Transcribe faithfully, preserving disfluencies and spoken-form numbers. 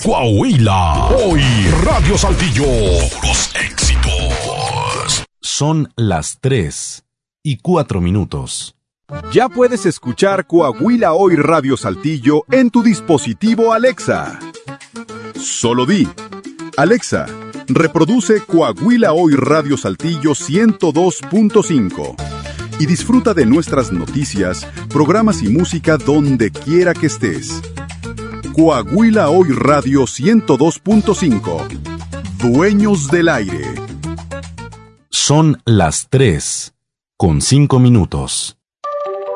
Coahuila. Hoy Radio Saltillo. Puros éxitos. Son las tres y cuatro minutos. Ya puedes escuchar Coahuila Hoy Radio Saltillo en tu dispositivo Alexa. Solo di: Alexa, reproduce Coahuila Hoy Radio Saltillo ciento dos punto cinco y disfruta de nuestras noticias, programas y música donde quiera que estés. Coahuila Hoy Radio ciento dos punto cinco. Dueños del aire. Son las tres con cinco minutos.